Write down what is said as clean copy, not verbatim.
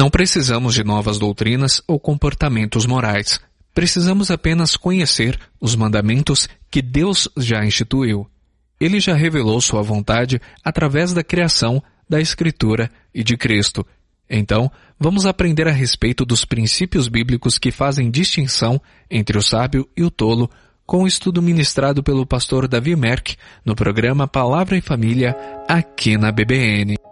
Não precisamos de novas doutrinas ou comportamentos morais. Precisamos apenas conhecer os mandamentos que Deus já instituiu. Ele já revelou sua vontade através da criação, da Escritura e de Cristo. Então, vamos aprender a respeito dos princípios bíblicos que fazem distinção entre o sábio e o tolo, com o estudo ministrado pelo pastor Davi Merck no programa Palavra e Família, aqui na BBN.